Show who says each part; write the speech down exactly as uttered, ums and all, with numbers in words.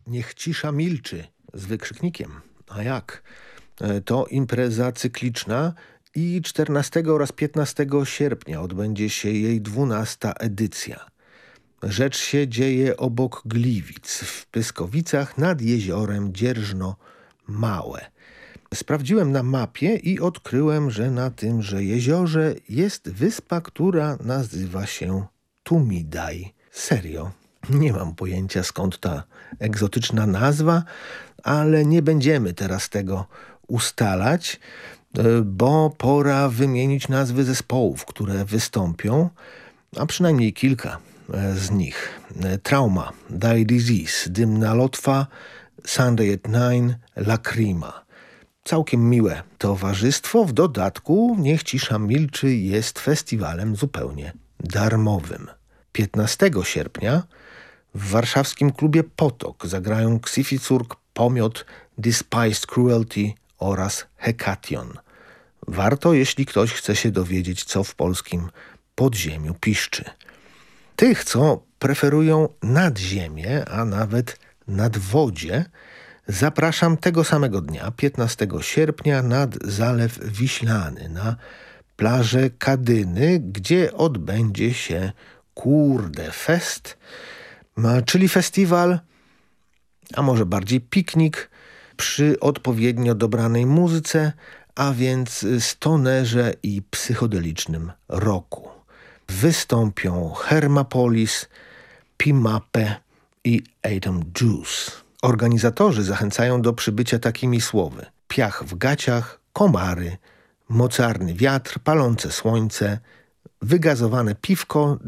Speaker 1: Niech cisza milczy z wykrzyknikiem. A jak? To impreza cykliczna i czternastego oraz piętnastego sierpnia odbędzie się jej dwunasta edycja. Rzecz się dzieje obok Gliwic, w Pyskowicach nad jeziorem Dzierżno Małe. Sprawdziłem na mapie i odkryłem, że na tymże jeziorze jest wyspa, która nazywa się Tumidaj. Serio, nie mam pojęcia, skąd ta egzotyczna nazwa, ale nie będziemy teraz tego ustalać, bo pora wymienić nazwy zespołów, które wystąpią, a przynajmniej kilka z nich. Trauma, Die Disease, Dymna Lotwa, Sunday at Nine, Lacrima. Całkiem miłe towarzystwo. W dodatku Niech cisza milczy jest festiwalem zupełnie darmowym. piętnastego sierpnia w warszawskim klubie Potok zagrają Ksificurg, Pomiot, Despised Cruelty oraz Hekation. Warto, jeśli ktoś chce się dowiedzieć, co w polskim podziemiu piszczy. Tych, co preferują nadziemie, a nawet nadwodzie, zapraszam tego samego dnia, piętnastego sierpnia, nad Zalew Wiślany, na plażę Kadyny, gdzie odbędzie się Kurde Fest, czyli festiwal, a może bardziej piknik, przy odpowiednio dobranej muzyce, a więc stonerze i psychodelicznym rocku. Wystąpią Hermapolis, Pimape i Atom Juice. Organizatorzy zachęcają do przybycia takimi słowy: piach w gaciach, komary, mocarny wiatr, palące słońce, wygazowane piwko,